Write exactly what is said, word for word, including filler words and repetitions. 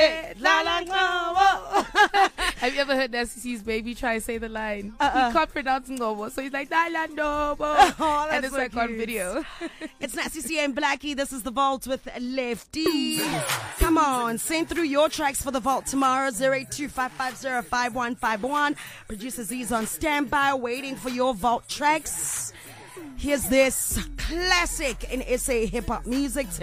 Have you ever heard Nasty C's baby try to say the line? Uh-uh. He can't pronounce Ngobo, so he's like, Dalandobo. Oh, and that's it's so like on cute. video. It's Nasty C and Blackie. This is The Vault with Lefty. Come on, send through your tracks for The Vault tomorrow. zero eight two five five zero five one five one. Producer Z's on standby waiting for your Vault tracks. Here's this classic in S A hip-hop music.